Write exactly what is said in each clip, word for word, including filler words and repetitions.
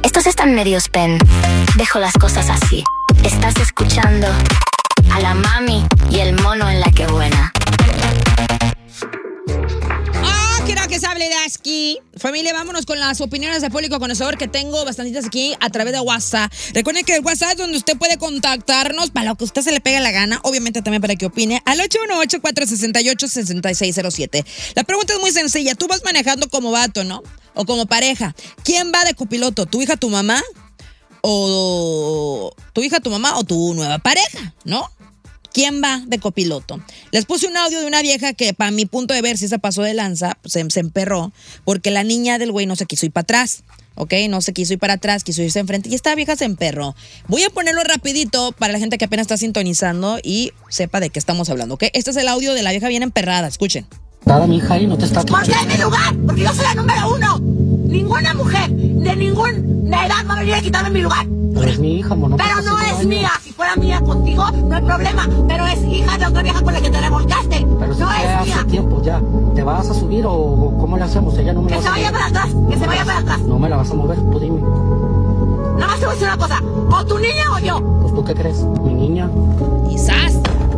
Estos están medios pen. Dejo las cosas así. Estás escuchando a la mami y el mono en la que buena. ¡Ah, quiero que se hable de aquí! Familia, vámonos con las opiniones del público conocedor que tengo bastantitas aquí a través de WhatsApp. Recuerden que el WhatsApp es donde usted puede contactarnos para lo que a usted se le pegue la gana, obviamente también para que opine, al ocho uno ocho, cuatro seis ocho, seis seis cero siete. La pregunta es muy sencilla. Tú vas manejando como vato, ¿no? O como pareja. ¿Quién va de copiloto? ¿Tu hija, tu mamá? ¿O tu hija, tu mamá o tu nueva pareja? ¿No? ¿Quién va de copiloto? Les puse un audio de una vieja que, para mi punto de ver, si se pasó de lanza, se, se emperró, porque la niña del güey no se quiso ir para atrás, ¿ok? No se quiso ir para atrás, quiso irse enfrente, y esta vieja se emperró. Voy a ponerlo rapidito para la gente que apenas está sintonizando y sepa de qué estamos hablando, ¿ok? Este es el audio de la vieja bien emperrada, escuchen. Nada, mi hija, y no te está... ¿Por qué en mi lugar? Porque yo soy la número uno. Ninguna mujer de ninguna edad va a venir a quitarme mi lugar. Pero es mi hija, mono. Pero no es mía. Si fuera mía contigo, no hay problema. Pero es hija de otra vieja con la que te revolcaste. Pero si no fue es hace mía. tiempo ya. ¿Te vas a subir o cómo le hacemos? Ella no me Que la se vas a vaya mover. para atrás. Que se vaya para atrás. No me la vas a mover, tú dime. Nada más te voy a decir una cosa. O tu niña o yo. Pues tú qué crees, mi niña. Quizás.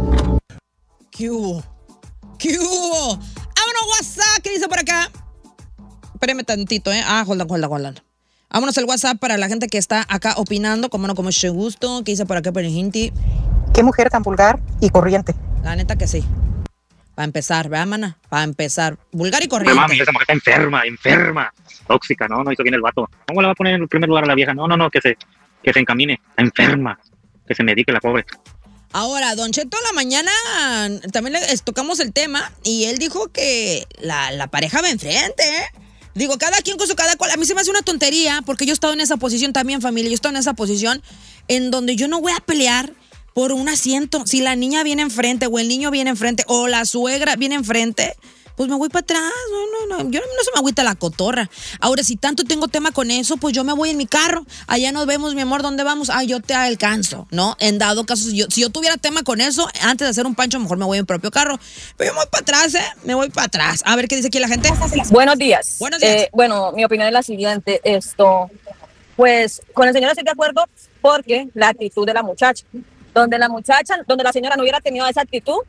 ¿Qué hubo? ¿Qué hubo? Vámonos, WhatsApp, ¿qué dice por acá? Espérame tantito, ¿eh? Ah, hold on, hold on, hold on. Vámonos al WhatsApp para la gente que está acá opinando, como no, como mucho gusto. ¿Qué dice por acá, Perinjinti? Qué mujer tan vulgar y corriente. La neta que sí. Para empezar, ¿verdad, mana? Para empezar. Vulgar y corriente. Pero mami, esa mujer está enferma, enferma. Tóxica, ¿no? No hizo bien el vato. ¿Cómo le va a poner en el primer lugar a la vieja? No, no, no, que se, que se encamine. Está enferma. Que se medique la pobre. Ahora, Don Cheto, la mañana también le tocamos el tema y él dijo que la, la pareja va enfrente, ¿eh? Digo, cada quien con su cada cual. A mí se me hace una tontería porque yo he estado en esa posición también, familia. Yo he estado en esa posición en donde yo no voy a pelear por un asiento. Si la niña viene enfrente o el niño viene enfrente o la suegra viene enfrente, pues me voy para atrás. No, no, no. Yo no se me agüita la cotorra. Ahora, si tanto tengo tema con eso, pues yo me voy en mi carro. Allá nos vemos, mi amor, ¿dónde vamos? Ah, yo te alcanzo, ¿no? En dado caso, si yo, si yo tuviera tema con eso, antes de hacer un pancho, mejor me voy en mi propio carro. Pero yo me voy para atrás, ¿eh? Me voy para atrás. A ver qué dice aquí la gente. Buenos días. Buenos días. Eh, bueno, mi opinión es la siguiente. Esto, pues, con el señor estoy de acuerdo porque la actitud de la muchacha. Donde la muchacha, donde la señora no hubiera tenido esa actitud,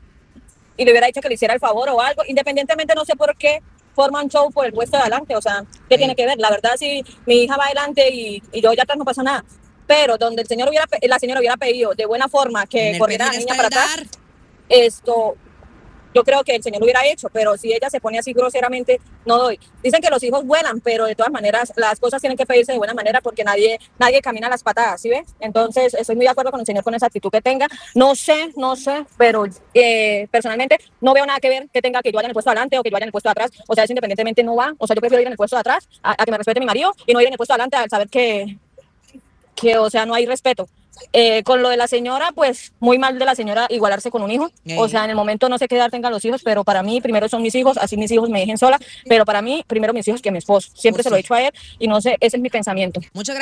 y le hubiera dicho que le hiciera el favor o algo, independientemente, no sé por qué forman show por el puesto de adelante, o sea, ¿qué sí. tiene que ver? La verdad, si mi hija va adelante y, y yo ya atrás no pasa nada, pero donde el señor hubiera, la señora hubiera pedido de buena forma que corriera a la niña para atrás, esto, yo creo que el señor lo hubiera hecho, pero si ella se pone así groseramente, no doy. Dicen que los hijos vuelan, pero de todas maneras las cosas tienen que pedirse de buena manera porque nadie nadie camina a las patadas, ¿sí ves? Entonces estoy muy de acuerdo con el señor con esa actitud que tenga. No sé, no sé, pero eh, personalmente no veo nada que ver que tenga que yo vaya en el puesto de adelante o que yo vaya en el puesto de atrás. O sea, eso independientemente no va. O sea, yo prefiero ir en el puesto de atrás a, a que me respete mi marido y no ir en el puesto de adelante al saber que, que o sea, no hay respeto. Eh, con lo de la señora, pues muy mal de la señora igualarse con un hijo. Ey. O sea, en el momento no sé qué edad tengan los hijos, pero para mí primero son mis hijos, así mis hijos me dejen sola, pero para mí primero mis hijos que mi esposo. Siempre oh, se sí. lo he dicho a él y no sé, ese es mi pensamiento. Muchas gracias.